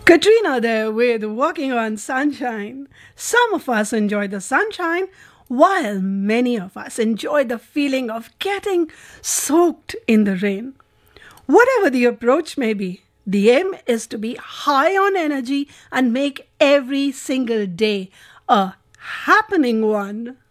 Katrina there with Walking on Sunshine. Some of us enjoy the sunshine, while many of us enjoy the feeling of getting soaked in the rain. Whatever the approach may be, the aim is to be high on energy and make every single day a happening one.